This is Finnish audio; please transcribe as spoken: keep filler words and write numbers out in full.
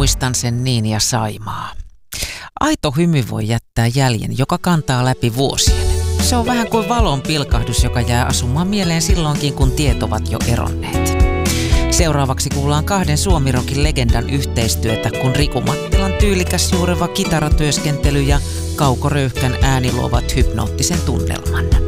muistan sen niin ja Saimaa. Aito hymy voi jättää jäljen, joka kantaa läpi vuosien. Se on vähän kuin valon pilkahdus, joka jää asumaan mieleen silloinkin, kun tiet ovat jo eronneet. Seuraavaksi kuullaan kahden suomirokin legendan yhteistyötä, kun Riku Mattilan tyylikäs juureva kitaratyöskentely ja Kauko Röyhkän ääni luovat hypnoottisen tunnelman.